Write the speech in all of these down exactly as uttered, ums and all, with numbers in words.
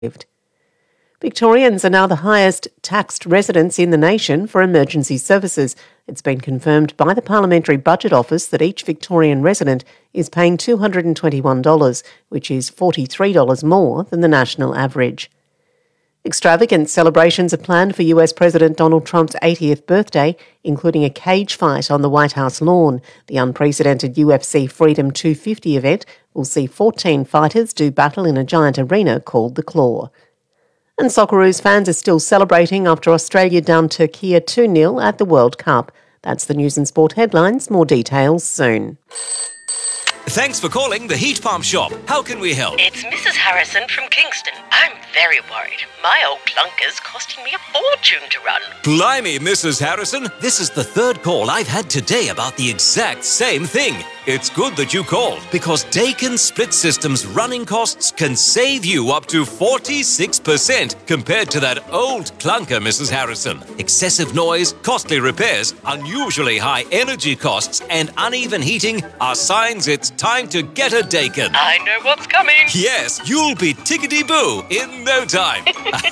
Victorians are now the highest taxed residents in the nation for emergency services. It's been confirmed by the Parliamentary Budget Office that each Victorian resident is paying two hundred twenty-one dollars, which is forty-three dollars more than the national average. Extravagant celebrations are planned for U S President Donald Trump's eightieth birthday, including a cage fight on the White House lawn. The unprecedented U F C Freedom two fifty event will see fourteen fighters do battle in a giant arena called the Claw. And Socceroos fans are still celebrating after Australia downed Turkey two nil at the World Cup. That's the news and sport headlines. More details soon. Thanks for calling the Heat Pump Shop. How can we help? It's Missus Harrison from Kingston. I'm very worried. My old clunker's costing me a fortune to run. Blimey, Missus Harrison. This is the third call I've had today about the exact same thing. It's good that you called, because Dakin Split System's running costs can save you up to forty-six percent compared to that old clunker, Missus Harrison. Excessive noise, costly repairs, unusually high energy costs, and uneven heating are signs it's time to get a Dakin. I know what's coming. Yes, you'll be tickety-boo in no time.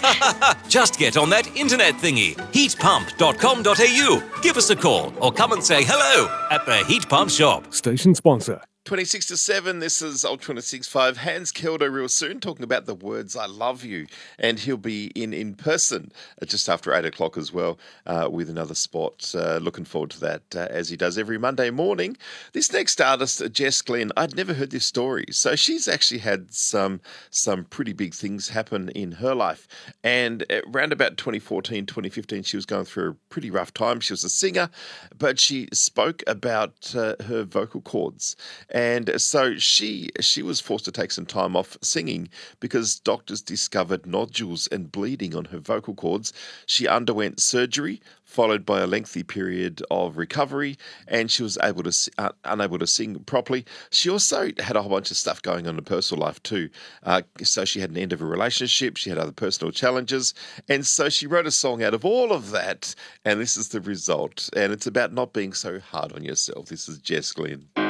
Just get on that internet thingy, heat pump dot com dot a u. Give us a call or come and say hello at the Heat Pump Shop. Station sponsor. twenty-six to seven, this is Ultra sixty-five. Hans Keldo real soon, talking about the words I love you. And he'll be in in person uh, just after eight o'clock as well uh, with another spot. Uh, looking forward to that, uh, as he does every Monday morning. This next artist, Jess Glynn, I'd never heard this story. So she's actually had some some pretty big things happen in her life. And around about twenty fourteen, twenty fifteen, she was going through a pretty rough time. She was a singer, but she spoke about uh, her vocal cords. And so she she was forced to take some time off singing because doctors discovered nodules and bleeding on her vocal cords. She underwent surgery, followed by a lengthy period of recovery, and she was able to uh, unable to sing properly. She also had a whole bunch of stuff going on in her personal life too. Uh, so she had an end of a relationship, she had other personal challenges, and so she wrote a song out of all of that, and this is the result. And it's about not being so hard on yourself. This is Jess Glynn.